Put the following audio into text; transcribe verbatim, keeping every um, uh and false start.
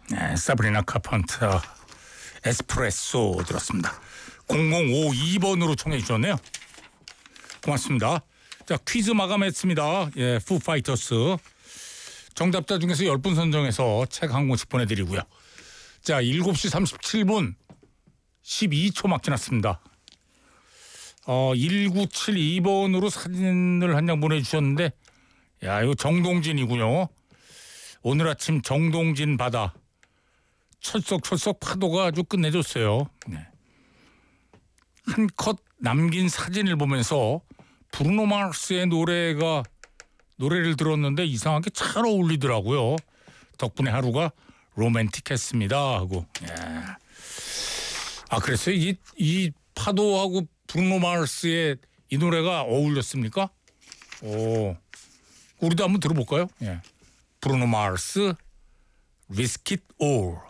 네, 사브리나 카펀터 에스프레소 들었습니다. 공공오이 번으로 청해 주셨네요. 고맙습니다. 자, 퀴즈 마감했습니다. 예, 푸파이터스. 정답자 중에서 열 분 선정해서 책 한 권씩 보내드리고요. 자, 일곱 시 삼십칠 분 십이 초 막 지났습니다. 어, 일구칠이 번으로 사진을 한 장 보내주셨는데, 야, 이거 정동진이군요. 오늘 아침 정동진 바다. 철썩철썩 파도가 아주 끝내줬어요. 네. 한 컷 남긴 사진을 보면서 브루노 마스의 노래가 노래를 들었는데 이상하게 잘 어울리더라고요. 덕분에 하루가 로맨틱했습니다 하고. 예. 아, 그랬어요? 이, 이 파도하고 브루노 마스의 이 노래가 어울렸습니까? 오, 우리도 한번 들어볼까요? 예. 브루노 마스, Risk It All.